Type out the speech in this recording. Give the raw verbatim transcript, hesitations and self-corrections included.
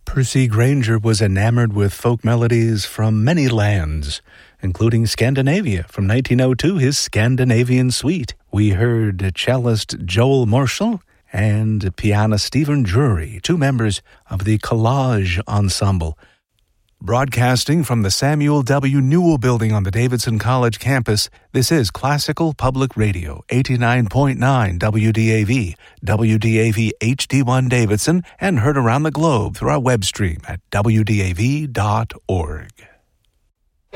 Percy Grainger was enamored with folk melodies from many lands, including Scandinavia. From nineteen oh two, his Scandinavian Suite. We heard cellist Joel Marshall and pianist Stephen Drury, two members of the Collage Ensemble. Broadcasting from the Samuel W. Newell Building on the Davidson College campus, this is Classical Public Radio, eighty-nine point nine W D A V, W D A V H D one Davidson, and heard around the globe through our web stream at W D A V dot org.